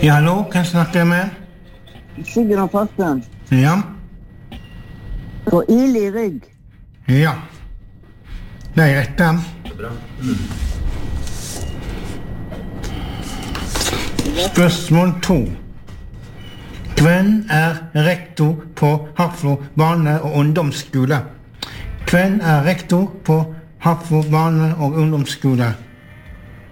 Ja, hallo, hvem snakker jeg med? Sigrun Fossen. Ja, Og Ili Rygg. ja. Det er rett da. Spørsmål 2. Hvem er rektor på Hafrslo barne- og ungdomsskole? Hvem er rektor på Hafrslo barne- og ungdomsskole?